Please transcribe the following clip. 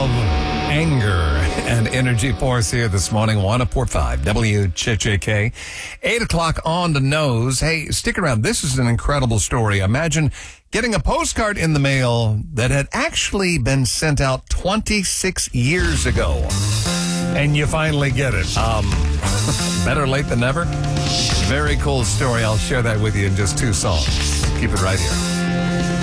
anger and energy force here this morning. 104.5 WCHK. 8 o'clock on the nose. Hey, stick around. This is an incredible story. Imagine getting a postcard in the mail that had actually been sent out 26 years ago. And you finally get it. Better late than never. Very cool story. I'll share that with you in just 2 songs. Keep it right here.